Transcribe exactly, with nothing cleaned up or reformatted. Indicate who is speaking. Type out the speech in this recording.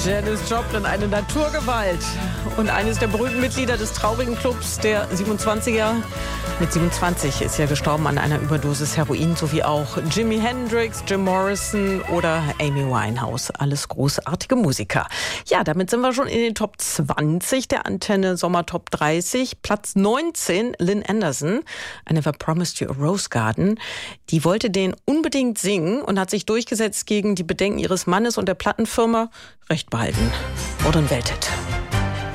Speaker 1: Janis Joplin, eine Naturgewalt und eines der berühmten Mitglieder des traurigen Clubs der siebenundzwanziger. Mit siebenundzwanzig ist er gestorben an einer Überdosis Heroin, sowie auch Jimi Hendrix, Jim Morrison oder Amy Winehouse. Alles großartige Musiker. Ja, damit sind wir schon in den Top zwanzig der Antenne Sommer Top dreißig. Platz neunzehn, Lynn Anderson, I Never Promised You a Rose Garden. Die wollte den unbedingt singen und hat sich durchgesetzt gegen die Bedenken ihres Mannes und der Plattenfirma. Recht behalten. Wurde ein Welthit.